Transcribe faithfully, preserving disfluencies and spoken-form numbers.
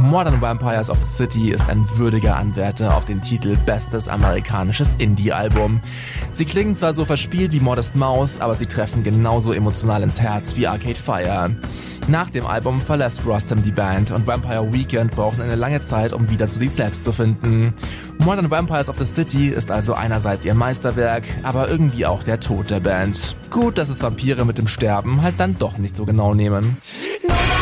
Modern Vampires of the City ist ein würdiger Anwärter auf den Titel Bestes amerikanisches Indie-Album. Sie klingen zwar so verspielt wie Modest Mouse, aber sie treffen genauso emotional ins Herz wie Arcade Fire. Nach dem Album verlässt Rustam die Band und Vampire Weekend brauchen eine lange Zeit, um wieder zu sich selbst zu finden. Modern Vampires of the City ist also einerseits ihr Meisterwerk, aber irgendwie auch der Tod der Band. Gut, dass es Vampire mit dem Sterben halt dann doch nicht so genau nehmen.